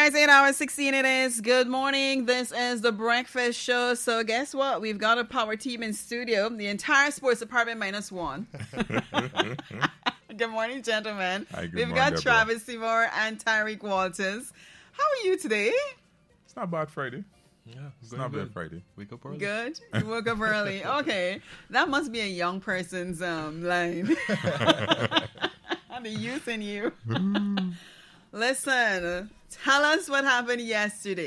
guys, 8 hours 16 it is. Good morning. This is the breakfast show. So guess what? We've got a power team in studio. The entire sports department minus one. Good morning, gentlemen. Hi, good We've morning, got Deborah. Travis Seymour and Tyreek Walters. How are you today? It's not bad Friday. Yeah, It's not bad Friday. Wake up early. Good. You woke up early. Okay. That must be a young person's line. The youth in you. Listen, tell us what happened yesterday.